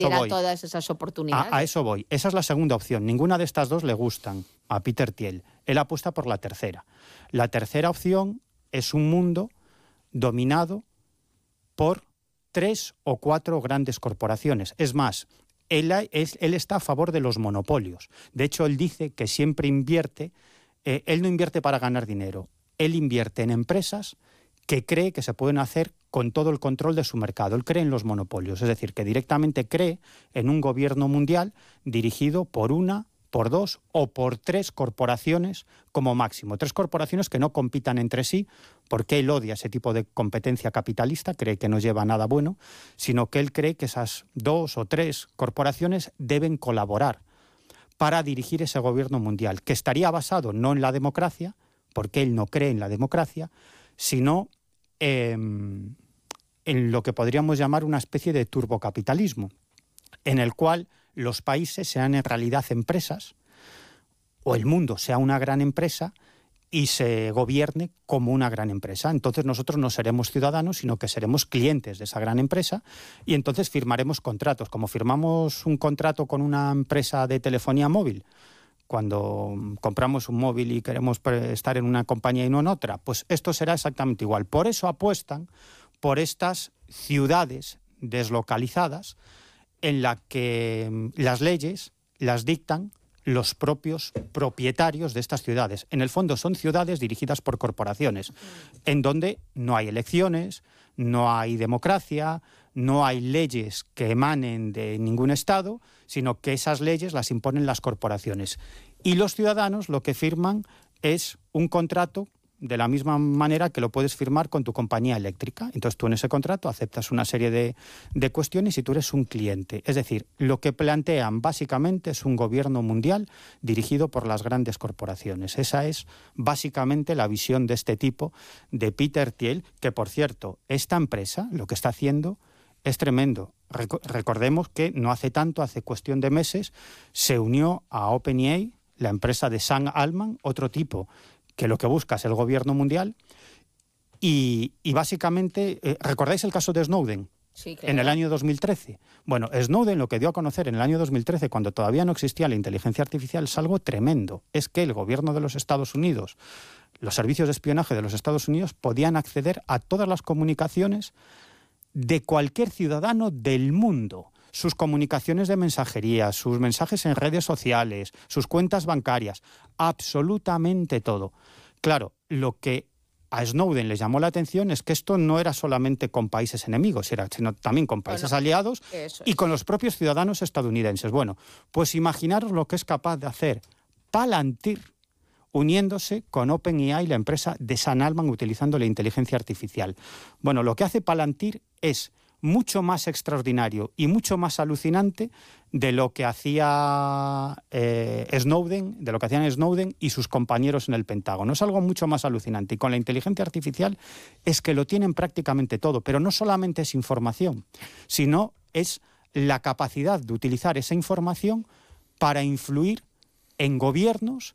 voy. Todas esas oportunidades. A eso voy. Esa es la segunda opción. Ninguna de estas dos le gustan a Peter Thiel. Él apuesta por la tercera. La tercera opción es un mundo dominado por 3 o 4 grandes corporaciones. Es más, él está a favor de los monopolios. De hecho, él dice que siempre invierte, él no invierte para ganar dinero, él invierte en empresas que cree que se pueden hacer con todo el control de su mercado. Él cree en los monopolios, es decir, que directamente cree en un gobierno mundial dirigido por 1, por 2 o por 3 corporaciones como máximo. 3 corporaciones que no compitan entre sí, porque él odia ese tipo de competencia capitalista, cree que no lleva a nada bueno, sino que él cree que esas 2 o 3 corporaciones deben colaborar para dirigir ese gobierno mundial, que estaría basado no en la democracia, porque él no cree en la democracia, sino en lo que podríamos llamar una especie de turbocapitalismo, en el cual los países sean en realidad empresas, o el mundo sea una gran empresa y se gobierne como una gran empresa. Entonces nosotros no seremos ciudadanos, sino que seremos clientes de esa gran empresa y entonces firmaremos contratos. Como firmamos un contrato con una empresa de telefonía móvil, cuando compramos un móvil y queremos estar en una compañía y no en otra, pues esto será exactamente igual. Por eso apuestan por estas ciudades deslocalizadas en la que las leyes las dictan los propios propietarios de estas ciudades. En el fondo son ciudades dirigidas por corporaciones, en donde no hay elecciones, no hay democracia, no hay leyes que emanen de ningún Estado, sino que esas leyes las imponen las corporaciones. Y los ciudadanos lo que firman es un contrato de la misma manera que lo puedes firmar con tu compañía eléctrica. Entonces tú en ese contrato aceptas una serie de cuestiones y tú eres un cliente. Es decir, lo que plantean básicamente es un gobierno mundial dirigido por las grandes corporaciones. Esa es básicamente la visión de este tipo de Peter Thiel, que por cierto, esta empresa lo que está haciendo es tremendo. Recordemos que no hace tanto, hace cuestión de meses, se unió a OpenAI, la empresa de Sam Altman, otro tipo que lo que busca es el gobierno mundial, y básicamente, ¿recordáis el caso de Snowden? Sí, claro. En el año 2013. Bueno, Snowden lo que dio a conocer en el año 2013, cuando todavía no existía la inteligencia artificial, es algo tremendo. Es que el gobierno de los Estados Unidos, los servicios de espionaje de los Estados Unidos, podían acceder a todas las comunicaciones de cualquier ciudadano del mundo. Sus comunicaciones de mensajería, sus mensajes en redes sociales, sus cuentas bancarias, absolutamente todo. Claro, lo que a Snowden les llamó la atención es que esto no era solamente con países enemigos, sino también con países aliados y con los propios ciudadanos estadounidenses. Bueno, pues imaginaros lo que es capaz de hacer Palantir uniéndose con OpenAI, la empresa de Sam Altman, utilizando la inteligencia artificial. Bueno, lo que hace Palantir es mucho más extraordinario y mucho más alucinante de lo que hacía Snowden, de lo que hacían Snowden y sus compañeros en el Pentágono. Es algo mucho más alucinante. Y con la inteligencia artificial es que lo tienen prácticamente todo, pero no solamente es información, sino es la capacidad de utilizar esa información para influir en gobiernos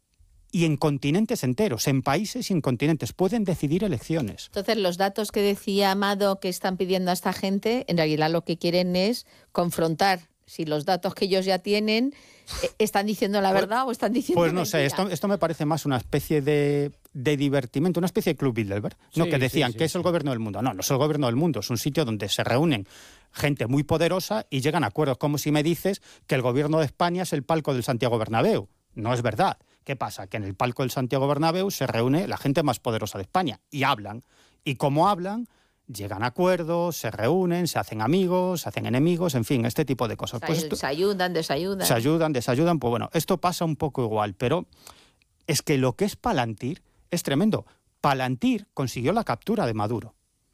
y en continentes enteros, en países y en continentes. Pueden decidir elecciones. Entonces, los datos que decía Amado que están pidiendo a esta gente, en realidad lo que quieren es confrontar si los datos que ellos ya tienen están diciendo la verdad o están diciendo Pues no mentira. sé, esto me parece más una especie de divertimento, una especie de Club Bilderberg, ¿no? Sí, Que decían sí, que es el gobierno del mundo. No, no es el gobierno del mundo, es un sitio donde se reúnen gente muy poderosa y llegan a acuerdos, como si me dices que el gobierno de España es el palco del Santiago Bernabéu. No es verdad. ¿Qué pasa? Que en el palco del Santiago Bernabéu se reúne la gente más poderosa de España y hablan. Y como hablan, llegan a acuerdos, se reúnen, se hacen amigos, se hacen enemigos, en fin, este tipo de cosas. Pues se ayudan, desayudan. Se ayudan, desayudan. Pues bueno, esto pasa un poco igual, pero es que lo que es Palantir es tremendo. Palantir consiguió la captura de Maduro.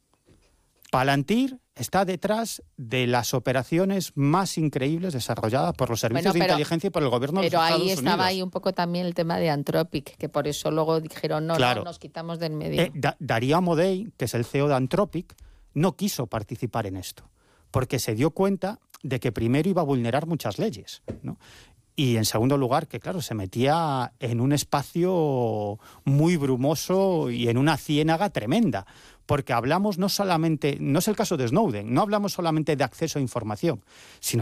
Palantir está detrás de las operaciones más increíbles desarrolladas por los servicios de inteligencia y por el gobierno de los Estados Unidos. Pero ahí estaba un poco también el tema de Anthropic, que por eso luego dijeron, no, claro. No, nos quitamos del medio. Darío Amodei, que es el CEO de Anthropic, no quiso participar en esto, porque se dio cuenta de que primero iba a vulnerar muchas leyes, ¿no? Y en segundo lugar, que claro, se metía en un espacio muy brumoso y en una ciénaga tremenda, porque hablamos no solamente, no es el caso de Snowden, no hablamos solamente de acceso a información, sino